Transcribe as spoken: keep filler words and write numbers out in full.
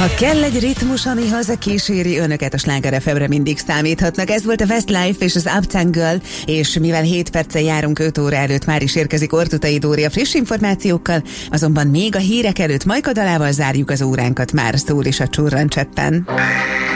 Ha kell egy ritmus, ami hazakíséri önöket, a Sláger ef em-re mindig számíthatnak. Ez volt a Westlife és az Uptown Girl, és mivel hét perccel járunk öt óra előtt, már is érkezik Ortutai Dóri a friss információkkal, azonban még a hírek előtt Majka dalával zárjuk az óránkat, már szól is a csurrancseppen.